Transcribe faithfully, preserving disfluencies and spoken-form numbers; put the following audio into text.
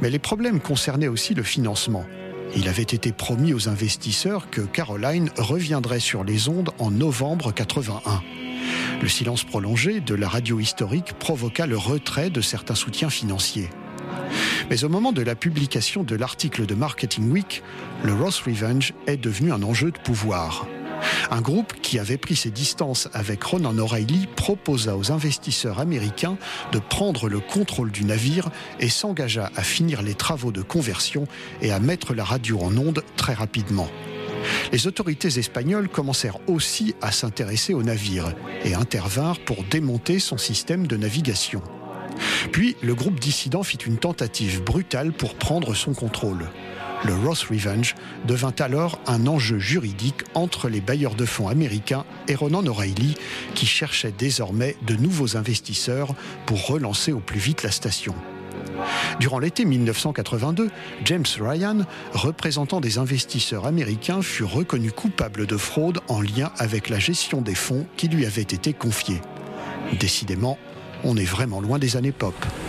Mais les problèmes concernaient aussi le financement. Il avait été promis aux investisseurs que Caroline reviendrait sur les ondes en novembre quatre-vingt-un. Le silence prolongé de la radio historique provoqua le retrait de certains soutiens financiers. Mais au moment de la publication de l'article de Marketing Week, le Ross Revenge est devenu un enjeu de pouvoir. Un groupe qui avait pris ses distances avec Ronan O'Reilly proposa aux investisseurs américains de prendre le contrôle du navire et s'engagea à finir les travaux de conversion et à mettre la radio en onde très rapidement. Les autorités espagnoles commencèrent aussi à s'intéresser au navire et intervinrent pour démonter son système de navigation. Puis, le groupe dissident fit une tentative brutale pour prendre son contrôle. Le Ross Revenge devint alors un enjeu juridique entre les bailleurs de fonds américains et Ronan O'Reilly, qui cherchait désormais de nouveaux investisseurs pour relancer au plus vite la station. Durant l'été mille neuf cent quatre-vingt-deux, James Ryan, représentant des investisseurs américains, fut reconnu coupable de fraude en lien avec la gestion des fonds qui lui avaient été confiés. Décidément, on est vraiment loin des années pop.